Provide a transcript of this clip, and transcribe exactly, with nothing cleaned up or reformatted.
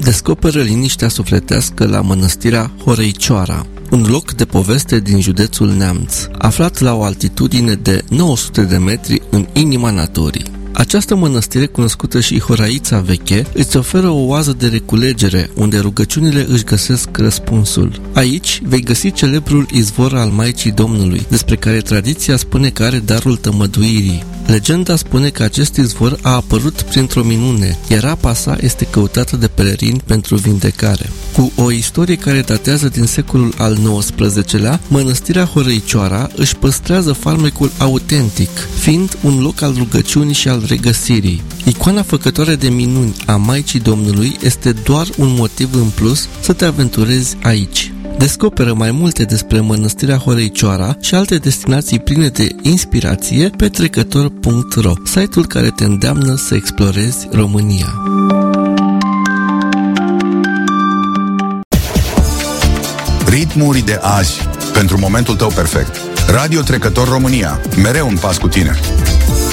descoperă liniștea sufletească la mănăstirea Horăicioara, un loc de poveste din județul Neamț, aflat la o altitudine de nouă sute de metri în inima naturii. Această mănăstire, cunoscută și Horaița Veche, îți oferă o oază de reculegere, unde rugăciunile își găsesc răspunsul. Aici vei găsi celebrul izvor al Maicii Domnului, despre care tradiția spune că are darul tămăduirii. Legenda spune că acest izvor a apărut printr-o minune, iar apa sa este căutată de pelerini pentru vindecare. Cu o istorie care datează din secolul al nouăsprezecelea, mănăstirea Horăicioara își păstrează farmecul autentic, fiind un loc al rugăciunii și al regăsirii. Icoana făcătoare de minuni a Maicii Domnului este doar un motiv în plus să te aventurezi aici. Descoperă mai multe despre mănăstirea Horăicioara și alte destinații pline de inspirație pe trecător punct ro, site-ul care te îndeamnă să explorezi România. Ritmuri de azi, pentru momentul tău perfect. Radio Trecător România, mereu un pas cu tine.